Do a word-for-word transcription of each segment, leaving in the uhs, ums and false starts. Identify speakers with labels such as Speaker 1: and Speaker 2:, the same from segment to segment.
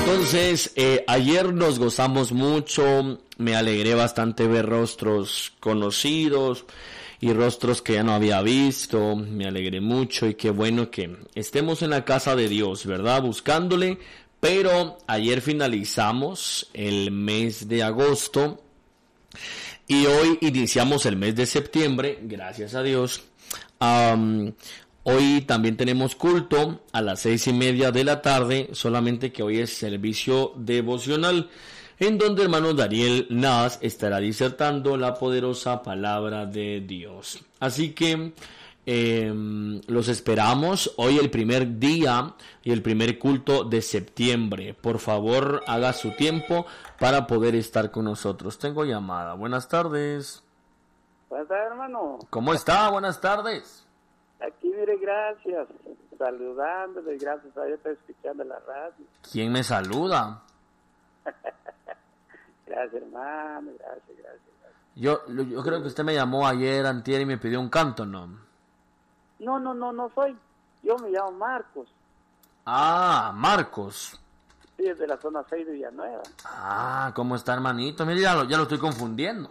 Speaker 1: Entonces, eh, ayer nos gozamos mucho, me alegré bastante ver rostros conocidos y rostros que ya no había visto, me alegré mucho y qué bueno que estemos en la casa de Dios, ¿verdad? Buscándole, pero ayer finalizamos el mes de agosto y hoy iniciamos el mes de septiembre, gracias a Dios. Um, Hoy también tenemos culto a las seis y media de la tarde, solamente que hoy es servicio devocional, en donde hermano Daniel Naz estará disertando la poderosa palabra de Dios. Así que eh, los esperamos hoy, el primer día y el primer culto de septiembre. Por favor, haga su tiempo para poder estar con nosotros. Tengo llamada. Buenas tardes.
Speaker 2: Buenas tardes, hermano.
Speaker 1: ¿Cómo está? Buenas tardes.
Speaker 2: Aquí, mire, gracias, saludándole, gracias a Dios, estoy escuchando la radio.
Speaker 1: ¿Quién me saluda?
Speaker 2: Gracias, hermano, gracias, gracias, gracias.
Speaker 1: Yo, yo creo que usted me llamó ayer, antier, y me pidió un canto, ¿no?
Speaker 2: No, no, no, no soy, yo me llamo Marcos.
Speaker 1: Ah, Marcos.
Speaker 2: Sí, es de la zona seis de Villanueva.
Speaker 1: Ah, ¿cómo está, hermanito? Mire, ya lo, ya lo estoy confundiendo.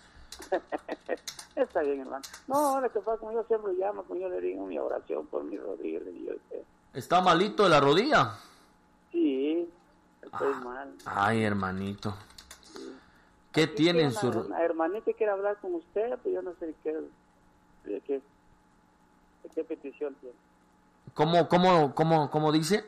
Speaker 2: Está bien, hermano. No, ahora que pasa, como yo siempre llamo, como yo le digo mi oración por mi rodilla. Le digo, eh.
Speaker 1: ¿Está malito de la rodilla?
Speaker 2: Sí, estoy
Speaker 1: ah,
Speaker 2: mal.
Speaker 1: Ay, hermanito. Sí. ¿Qué
Speaker 2: Aquí
Speaker 1: tiene en
Speaker 2: una,
Speaker 1: su...
Speaker 2: Una hermanita quiere hablar con usted, pero yo no sé qué, de qué, de qué petición tiene.
Speaker 1: ¿Cómo, cómo, cómo, cómo dice?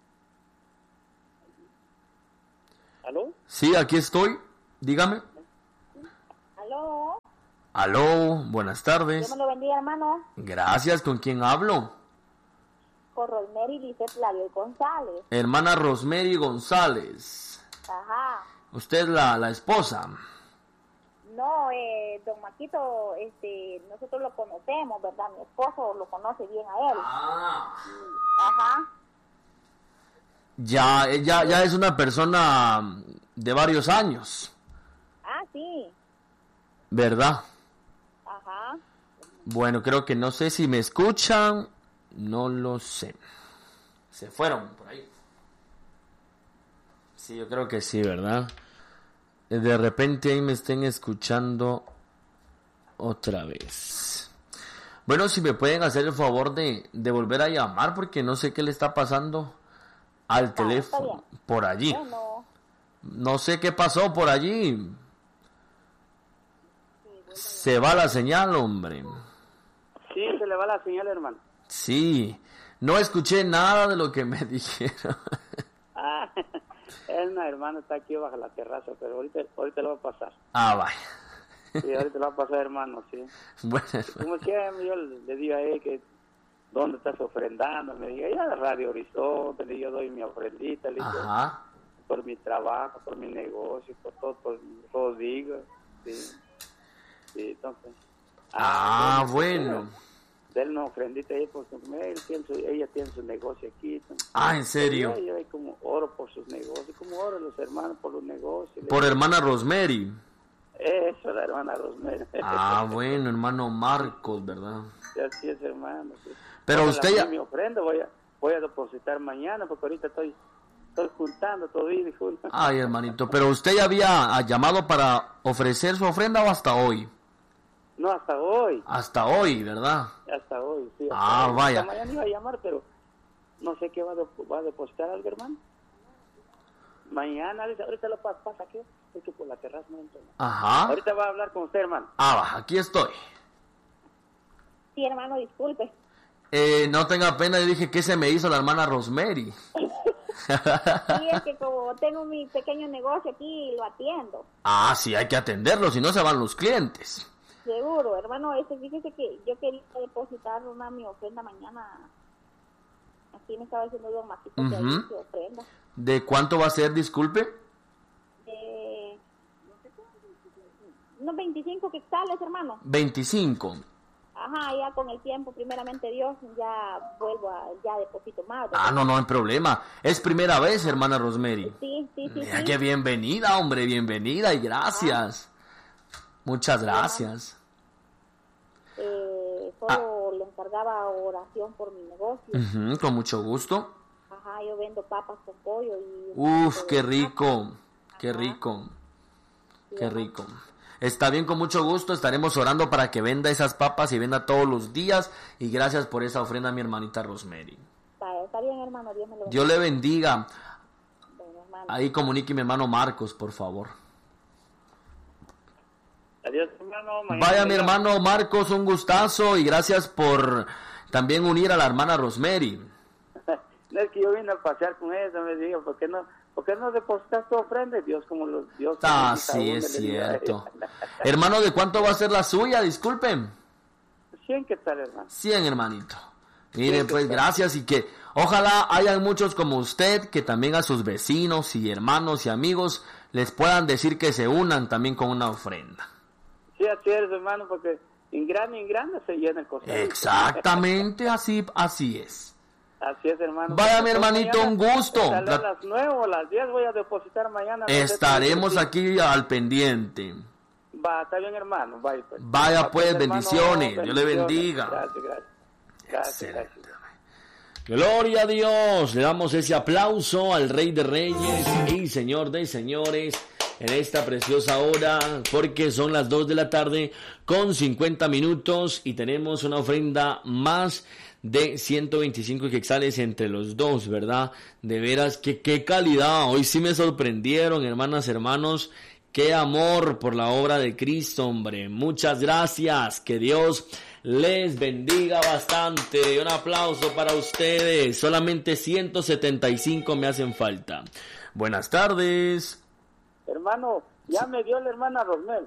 Speaker 2: ¿Aló?
Speaker 1: Sí, aquí estoy. Dígame.
Speaker 3: ¿Aló?
Speaker 1: Aló, buenas tardes.
Speaker 3: Dios me lo bendiga, hermano.
Speaker 1: Gracias, ¿con quién hablo?
Speaker 3: Con Rosemary dice Flavio González.
Speaker 1: Hermana Rosemary González.
Speaker 3: Ajá.
Speaker 1: ¿Usted es la, la esposa?
Speaker 3: No, eh, don Maquito, este, nosotros lo conocemos, ¿verdad? Mi esposo lo conoce bien a él.
Speaker 1: Ah.
Speaker 3: Ajá.
Speaker 1: Ya, ella ya es una persona de varios años.
Speaker 3: Ah, sí.
Speaker 1: ¿Verdad?
Speaker 3: Ajá.
Speaker 1: Bueno, creo que no sé si me escuchan, no lo sé. Se fueron por ahí. Sí, yo creo que sí, ¿verdad? De repente ahí me estén escuchando otra vez. Bueno, si me pueden hacer el favor de, de volver a llamar, porque no sé qué le está pasando al
Speaker 3: Ah,
Speaker 1: teléfono por allí.
Speaker 3: Bueno.
Speaker 1: No sé qué pasó por allí. Se va la señal, hombre.
Speaker 2: Sí, se le va la señal, hermano.
Speaker 1: Sí, no escuché nada de lo que me dijeron.
Speaker 2: Ah, es una hermana, está aquí bajo la terraza, pero ahorita, ahorita lo va a pasar.
Speaker 1: Ah, vaya.
Speaker 2: Sí, ahorita lo va a pasar, hermano, sí.
Speaker 1: Bueno.
Speaker 2: Como siempre, yo le digo a él que ¿dónde estás ofrendando? Me diga, ya la Radio Horizonte, le digo, yo doy mi ofrendita, le digo,
Speaker 1: Ajá.
Speaker 2: por mi trabajo, por mi negocio, por todo, por todo digo, sí. Sí, entonces.
Speaker 1: Ah,
Speaker 2: ah
Speaker 1: bueno.
Speaker 2: Denle una ofrendita ahí porque él tiene su, ella tiene su negocio aquí. Entonces,
Speaker 1: ah, ¿en serio?
Speaker 2: Yo, yo como oro por sus negocios, como oro los hermanos por los negocios.
Speaker 1: Por hermana Rosemary.
Speaker 2: Eso, la hermana Rosemary.
Speaker 1: Ah, bueno, hermano Marcos, ¿verdad?
Speaker 2: Sí, así es, hermano. Sí.
Speaker 1: Pero
Speaker 2: Bueno,
Speaker 1: usted ya...
Speaker 2: Mi ofrenda voy a, voy a depositar mañana porque ahorita estoy, estoy juntando todo y junto.
Speaker 1: Ay, hermanito, pero usted ya había llamado para ofrecer su ofrenda o hasta hoy?
Speaker 2: No, hasta hoy.
Speaker 1: Hasta hoy, ¿verdad?
Speaker 2: Hasta hoy, sí. Hasta
Speaker 1: ah,
Speaker 2: hoy.
Speaker 1: vaya.
Speaker 2: Hasta mañana iba a llamar, pero no sé qué va a, va a depositar algo, hermano. Mañana, ahorita lo pasa, pasa aquí, es que por la terraza no entro.
Speaker 1: Ajá.
Speaker 2: Ahorita va a hablar con usted, hermano.
Speaker 1: Ah, aquí estoy.
Speaker 3: Sí, hermano, disculpe.
Speaker 1: Eh, no tenga pena, yo dije que se me hizo la hermana Rosemary.
Speaker 3: Sí, es que como tengo mi pequeño negocio aquí, lo atiendo.
Speaker 1: Ah, sí, hay que atenderlo, si no se van los clientes.
Speaker 3: Seguro, hermano, este, fíjese que yo quería depositar una mi ofrenda mañana. Aquí me estaba diciendo Don Maquito que
Speaker 1: uh-huh.
Speaker 3: hay su ofrenda.
Speaker 1: ¿De cuánto va a ser, disculpe?
Speaker 3: De unos veinticinco quetzales, hermano.
Speaker 1: veinticinco.
Speaker 3: Ajá, ya con el tiempo, primeramente Dios, ya vuelvo a, ya deposito más.
Speaker 1: ¿verdad? Ah, no, no hay problema. Es primera vez, hermana Rosemary.
Speaker 3: Sí, sí, sí.
Speaker 1: Mira
Speaker 3: sí.
Speaker 1: que bienvenida, hombre, bienvenida y gracias. Ah. Muchas gracias.
Speaker 3: Eh, solo ah. le encargaba oración por mi negocio.
Speaker 1: Uh-huh, con mucho gusto.
Speaker 3: Ajá. Ajá, yo vendo papas con pollo y...
Speaker 1: Uf, qué rico, qué rico, qué rico. Está bien, con mucho gusto, estaremos orando para que venda esas papas y venda todos los días. Y gracias por esa ofrenda, mi hermanita Rosemary.
Speaker 3: Está, está bien, hermano, Dios me lo bendiga.
Speaker 1: Dios le bendiga.
Speaker 3: Bueno, hermano.
Speaker 1: Ahí comunique mi hermano Marcos, por favor.
Speaker 2: Adiós, hermano. Mañana
Speaker 1: Vaya mi
Speaker 2: llegamos.
Speaker 1: hermano Marcos, un gustazo y gracias por también unir a la hermana Rosemary.
Speaker 2: No es que yo vine a pasear con ella, me dijo, ¿por qué no, por qué no depositas tu ofrenda? Dios como los Dios.
Speaker 1: Ah,
Speaker 2: como
Speaker 1: sí,
Speaker 2: uno,
Speaker 1: es
Speaker 2: le digo a
Speaker 1: cierto.
Speaker 2: ella.
Speaker 1: Hermano, ¿de cuánto va a ser la suya? Disculpen.
Speaker 2: cien, ¿qué tal, hermano?
Speaker 1: cien, hermanito. Mire,
Speaker 2: cien,
Speaker 1: pues
Speaker 2: ¿qué tal?
Speaker 1: gracias y que ojalá hayan muchos como usted que también a sus vecinos y hermanos y amigos les puedan decir que se unan también con una ofrenda.
Speaker 2: Sí, así es, hermano, porque en grande, en grande se llena el costal.
Speaker 1: Exactamente, así, así es.
Speaker 2: Así es, hermano.
Speaker 1: Vaya, mi
Speaker 2: Entonces,
Speaker 1: hermanito,
Speaker 2: mañana,
Speaker 1: un gusto.
Speaker 2: sale a las nueve o a las diez voy a depositar mañana. no sé,
Speaker 1: Estaremos
Speaker 2: sí.
Speaker 1: aquí al pendiente.
Speaker 2: Va, está bien, hermano. Vaya, pues,
Speaker 1: Vaya,
Speaker 2: Va,
Speaker 1: pues,
Speaker 2: hermano,
Speaker 1: bendiciones. Dios le bendiga.
Speaker 2: Gracias, gracias. Gracias,
Speaker 1: Excelente.
Speaker 2: gracias.
Speaker 1: Gloria a Dios. Le damos ese aplauso al Rey de Reyes y Señor de Señores en esta preciosa hora, porque son las dos de la tarde con cincuenta minutos y tenemos una ofrenda más de ciento veinticinco quetzales entre los dos, ¿verdad? De veras, que qué calidad. Hoy sí me sorprendieron, hermanas, hermanos. Qué amor por la obra de Cristo, hombre. Muchas gracias. Que Dios les bendiga bastante. Un aplauso para ustedes. Solamente ciento setenta y cinco me hacen falta. Buenas tardes.
Speaker 2: Hermano, ya me dio la hermana Rosmel.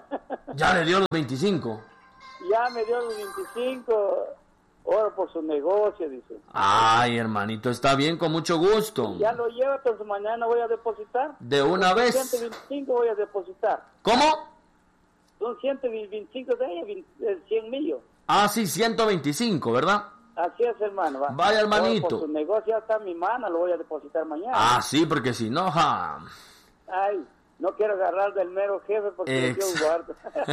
Speaker 1: Ya le dio los veinticinco.
Speaker 2: Ya me dio los veinticinco. Ora por su negocio, dice.
Speaker 1: Ay, hermanito, está bien, con mucho gusto.
Speaker 2: Ya lo llevo, entonces mañana voy a depositar.
Speaker 1: De una vez.
Speaker 2: ciento veinticinco voy a depositar.
Speaker 1: ¿Cómo?
Speaker 2: Son ciento veinticinco de ella, cien millos.
Speaker 1: Ah, sí, ciento veinticinco, ¿verdad?
Speaker 2: Así es, hermano. Va.
Speaker 1: Vaya, hermanito.
Speaker 2: Por su negocio ya está en mi mano, lo voy a depositar mañana.
Speaker 1: Ah, sí, porque si no, ja.
Speaker 2: Ay, no quiero agarrar del mero jefe porque
Speaker 1: Ex-
Speaker 2: yo guardo.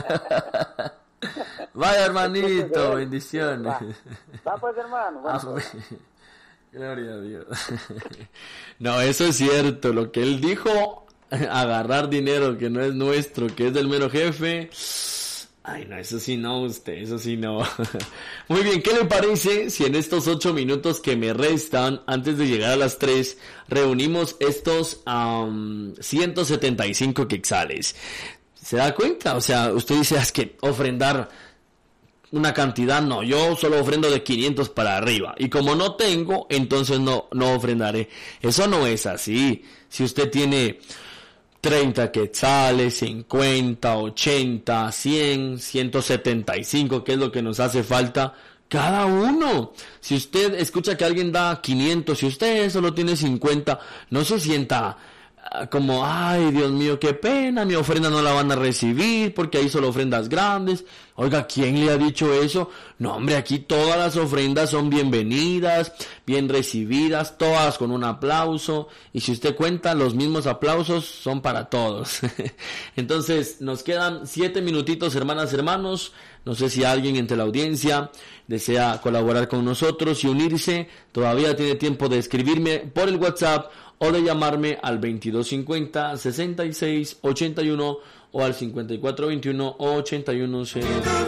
Speaker 1: Vaya, hermanito,
Speaker 2: Entonces,
Speaker 1: bendiciones.
Speaker 2: Va, va pues, hermano.
Speaker 1: Ah,
Speaker 2: Bueno,
Speaker 1: pues. Gloria a Dios. No, eso es cierto. Lo que él dijo, agarrar dinero que no es nuestro, que es del mero jefe. Ay, no, eso sí no, usted, eso sí no. Muy bien, ¿qué le parece si en estos ocho minutos que me restan, antes de llegar a las tres, reunimos estos um, ciento setenta y cinco quetzales? ¿Se da cuenta? O sea, usted dice, es que ofrendar una cantidad, no, yo solo ofrendo de quinientos para arriba. Y como no tengo, entonces no, no ofrendaré. Eso no es así. Si usted tiene treinta quetzales, cincuenta, ochenta, cien, ciento setenta y cinco, que es lo que nos hace falta, cada uno. Si usted escucha que alguien da quinientos, si usted solo tiene cincuenta, no se sienta como, ay, Dios mío, qué pena, mi ofrenda no la van a recibir porque ahí solo ofrendas grandes. Oiga, ¿quién le ha dicho eso? No, hombre, aquí todas las ofrendas son bienvenidas, bien recibidas, todas con un aplauso. Y si usted cuenta, los mismos aplausos son para todos. Entonces, nos quedan siete minutitos, hermanas, hermanos. No sé si alguien entre la audiencia desea colaborar con nosotros y unirse. Todavía tiene tiempo de escribirme por el WhatsApp o de llamarme al veintidós cincuenta, sesenta y seis, ochenta y uno o al cincuenta y cuatro veintiuno, ochenta y uno cero.